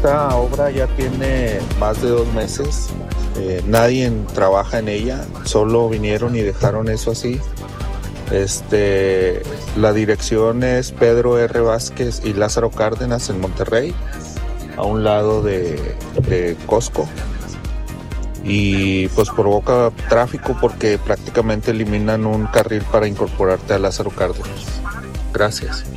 Esta obra ya tiene más de 2 meses. Nadie trabaja en ella, solo vinieron y dejaron eso así. La dirección es Pedro R. Vázquez y Lázaro Cárdenas en Monterrey, a un lado de Costco. Y pues provoca tráfico porque prácticamente eliminan un carril para incorporarte a Lázaro Cárdenas. Gracias.